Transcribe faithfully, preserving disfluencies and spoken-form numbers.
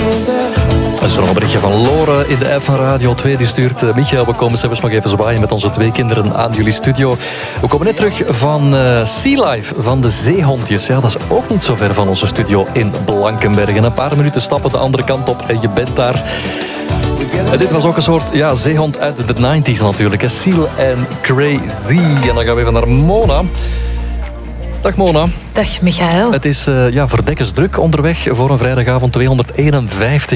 Er is nog een berichtje van Lore in de app van Radio twee. Die stuurt: uh, Michael, we komen zelfs nog even zwaaien met onze twee kinderen aan jullie studio. We komen net terug van uh, Sea Life, van de zeehondjes. Ja, dat is ook niet zo ver van onze studio in Blankenberg. En een paar minuten stappen de andere kant op en je bent daar. En dit was ook een soort ja, zeehond uit de nineties natuurlijk. Hè. Seal and Crazy. En dan gaan we even naar Mona. Dag Mona. Dag Michael. Het is uh, ja, verdekkensdruk onderweg voor een vrijdagavond tweehonderdeenenvijftig.